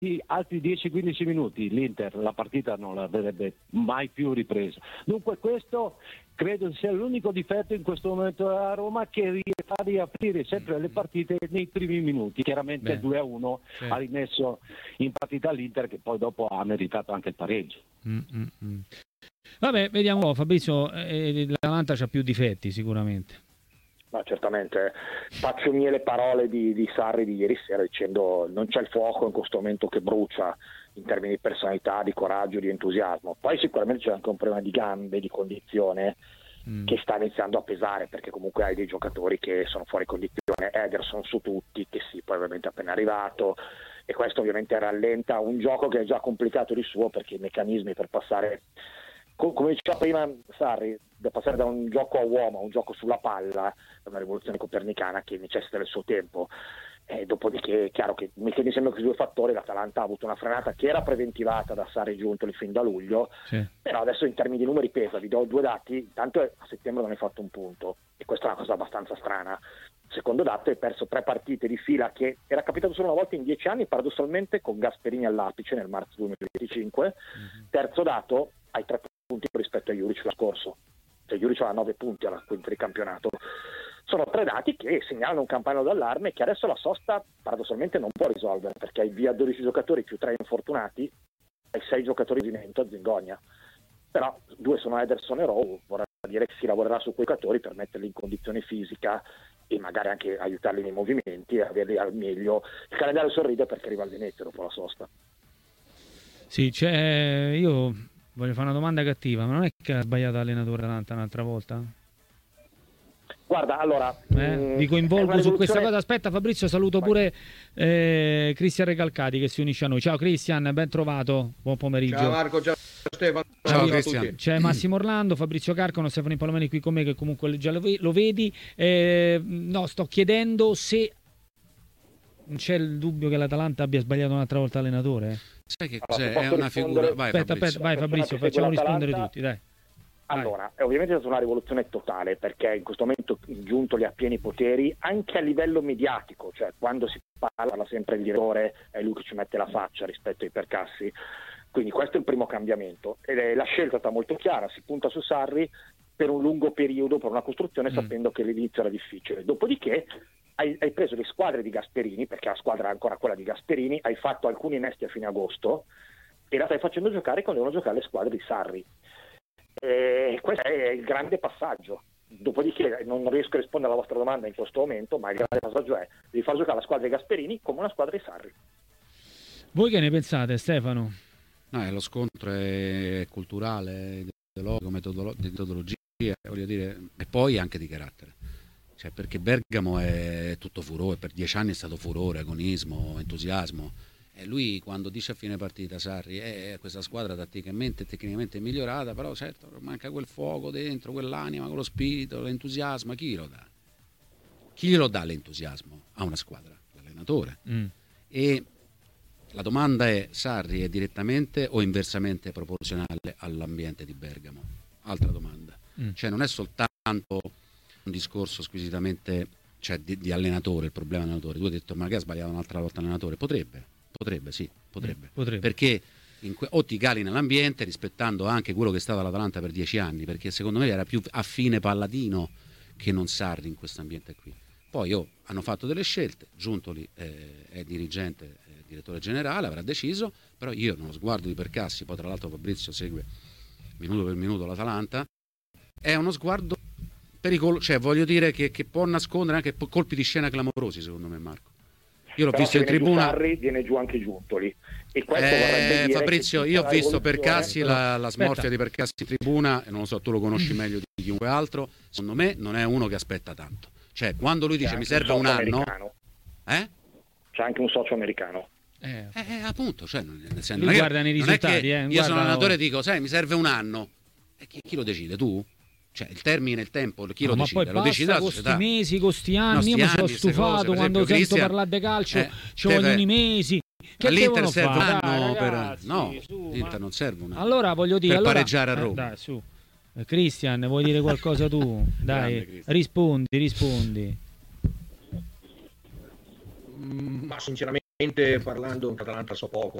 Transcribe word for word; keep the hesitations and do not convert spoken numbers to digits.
altri dieci quindici minuti l'Inter la partita non l'avrebbe mai più ripresa. Dunque questo credo sia l'unico difetto in questo momento della Roma, che fa riaprire sempre le partite nei primi minuti. Chiaramente il due a uno sì. ha rimesso in partita l'Inter, che poi dopo ha meritato anche il pareggio. Mm-mm. Vabbè, vediamo un po'. Fabrizio, eh, l'Atalanta c'ha più difetti sicuramente. Ma certamente faccio mie le parole di, di Sarri di ieri sera, dicendo non c'è il fuoco in questo momento che brucia in termini di personalità, di coraggio, di entusiasmo. Poi sicuramente c'è anche un problema di gambe, di condizione mm. che sta iniziando a pesare, perché comunque hai dei giocatori che sono fuori condizione, Ederson su tutti, che sì, poi ovviamente è appena arrivato, e questo ovviamente rallenta un gioco che è già complicato di suo, perché i meccanismi per passare, come diceva prima Sarri, da passare da un gioco a uomo a un gioco sulla palla è una rivoluzione copernicana che necessita del suo tempo. E dopodiché è chiaro che mettendo insieme questi due fattori l'Atalanta ha avuto una frenata che era preventivata da Sarri Giuntoli fin da luglio, sì. Però adesso in termini di numeri pesa, vi do due dati. Intanto a settembre non hai fatto un punto, e questa è una cosa abbastanza strana. Secondo dato, hai perso tre partite di fila, che era capitato solo una volta in dieci anni, paradossalmente, con Gasperini all'apice nel marzo duemilaventicinque. Mm-hmm. Terzo dato, hai tre punti rispetto a Juric l'anno scorso, cioè Juric ha nove punti alla quinta di campionato. Sono tre dati che segnalano un campanello d'allarme che adesso la sosta paradossalmente non può risolvere, perché hai via dodici giocatori più tre infortunati, hai sei giocatori di movimento a Zingonia, però due sono Ederson e Rowe, vorrà dire che si lavorerà su quei giocatori per metterli in condizione fisica e magari anche aiutarli nei movimenti e averli al meglio. Il calendario sorride perché arriva il Venezia dopo la sosta. Sì, c'è... io voglio fare una domanda cattiva, ma non è che ha sbagliato l'allenatore Atalanta un'altra volta? Guarda, allora... Eh, mh, vi coinvolgo su questa cosa. Aspetta Fabrizio, saluto pure eh, Cristian Recalcati che si unisce a noi. Ciao Cristian, ben trovato, buon pomeriggio. Ciao Marco, ciao Stefano. Ciao, ciao Cristian. C'è Massimo Orlando, Fabrizio Carcano, Stefano Palomeni qui con me, che comunque già lo vedi. Eh, no, sto chiedendo se non c'è il dubbio che l'Atalanta abbia sbagliato un'altra volta allenatore. Sai che cos'è? È una figura... Vai, aspetta, Fabrizio. aspetta, vai Fabrizio, facciamo rispondere tutti, dai. Allora, è ovviamente stata una rivoluzione totale, perché in questo momento Giuntoli ha pieni poteri anche a livello mediatico, cioè quando si parla, parla sempre il direttore, è lui che ci mette la faccia rispetto ai percassi, quindi questo è il primo cambiamento. E la scelta è stata molto chiara, si punta su Sarri per un lungo periodo, per una costruzione, mm. sapendo che l'inizio era difficile. Dopodiché hai, hai preso le squadre di Gasperini, perché la squadra è ancora quella di Gasperini, hai fatto alcuni innesti a fine agosto e la stai facendo giocare quando devono giocare le squadre di Sarri. E questo è il grande passaggio. Dopodiché non riesco a rispondere alla vostra domanda in questo momento, ma il grande passaggio è di far giocare la squadra di Gasperini come una squadra di Sarri. Voi che ne pensate, Stefano? No, lo scontro è culturale, ideologico, metodolo- di metodologia, voglio dire, e poi anche di carattere. Cioè, perché Bergamo è tutto furore, per dieci anni è stato furore, agonismo, entusiasmo. E lui quando dice a fine partita, Sarri, eh, questa squadra tatticamente e tecnicamente è migliorata, però certo manca quel fuoco dentro, quell'anima, quello spirito, l'entusiasmo, chi lo dà? Chi glielo dà l'entusiasmo a una squadra? L'allenatore. Mm. E la domanda è, Sarri è direttamente o inversamente proporzionale all'ambiente di Bergamo? Altra domanda. Mm. Cioè non è soltanto un discorso squisitamente, cioè, di, di allenatore, il problema allenatore. Tu hai detto, ma che ha sbagliato un'altra volta allenatore? Potrebbe. Potrebbe, sì, potrebbe. Mm, potrebbe. Perché in que- o ti cali nell'ambiente rispettando anche quello che è stato l'Atalanta per dieci anni, perché secondo me era più affine Palladino che non Sarri in questo ambiente qui. Poi oh, hanno fatto delle scelte, Giuntoli eh, è dirigente, è direttore generale, avrà deciso, però io nello sguardo di Percassi, poi tra l'altro Fabrizio segue minuto per minuto l'Atalanta, è uno sguardo pericoloso, cioè voglio dire che, che può nascondere anche colpi di scena clamorosi, secondo me, Marco. Io l'ho però visto in tribuna. Sarri, viene giù anche Giuntoli. E questo eh, dire Fabrizio, io ho visto Percassi, la, la smorfia Aspetta. di Percassi in tribuna, e non lo so, tu lo conosci meglio di chiunque altro. Secondo me non è uno che aspetta tanto. Cioè, quando lui dice mi serve un, un anno, eh? C'è anche un socio americano. Eh, eh, appunto, cioè, nel senso, lui non è guarda che, nei non è risultati. che Eh, io guarda... sono allenatore e dico, sai, mi serve un anno. E chi, chi lo decide? Tu? Cioè il termine, il tempo, chi no, lo ma decide? poi Lo decide la con società. sti mesi, con sti anni, no, io mi sono anni, stufato cose, quando esempio, sento Christian, parlare di calcio, eh, ci vogliono i mesi. Che all'Inter serve un fare? anno Dai, per ragazzi, no, su, l'Inter ma... non serve un anno. Allora voglio dire, per allora... pareggiare a Roma. Eh, dai, su. Eh, Cristian, vuoi dire qualcosa tu? Dai, rispondi, rispondi. Ma sinceramente parlando in Atalanta so poco,